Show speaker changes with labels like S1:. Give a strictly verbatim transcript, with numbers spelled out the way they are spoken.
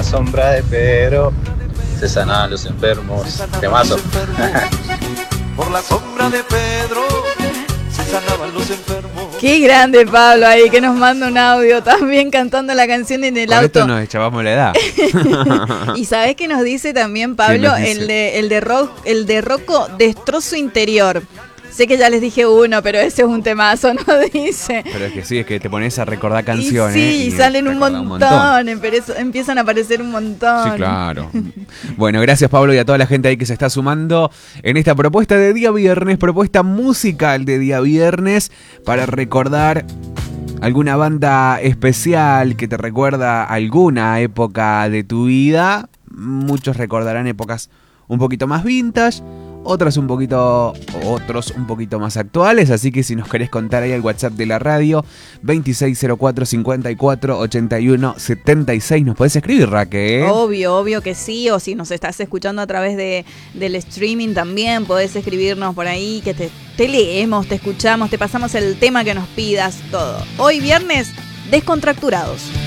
S1: la sombra de Pedro se sanaban los enfermos. Temazo.
S2: Por la sombra de Pedro se sanaban los enfermos.
S3: Qué grande Pablo ahí, que nos manda un audio también cantando la canción en el
S4: Con
S3: auto.
S4: esto nos echábamos la edad.
S3: Y ¿sabés qué nos dice también Pablo?
S4: dice?
S3: El de el de rock, el de Rocco, Destrozo Interior. Sé que ya les dije uno, pero ese es un temazo, ¿no? Dice.
S4: Pero es que sí, es que te pones a recordar canciones.
S3: Y sí,
S4: y
S3: salen un
S4: recordás
S3: montón, empe- empiezan a aparecer un montón.
S4: Sí, claro. Bueno, gracias Pablo y a toda la gente ahí que se está sumando en esta propuesta de día viernes, propuesta musical de día viernes para recordar alguna banda especial que te recuerda alguna época de tu vida. Muchos recordarán épocas un poquito más vintage, otras un poquito, otros un poquito más actuales, así que si nos querés contar ahí al WhatsApp de la radio, veintiséis cero cuatro cincuenta y cuatro ochenta y uno setenta y seis, nos podés escribir, Raquel.
S3: Obvio, obvio que sí, o si nos estás escuchando a través de, del streaming también, podés escribirnos por ahí, que te, te leemos, te escuchamos, te pasamos el tema que nos pidas, todo. Hoy viernes, Descontracturados.